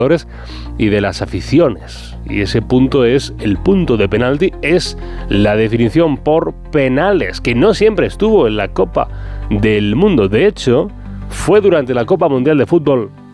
y de las aficiones. Y ese punto es el punto de penalti, es la definición por penales, que no siempre estuvo en la Copa del Mundo. De hecho, fue durante la Copa Mundial de Fútbol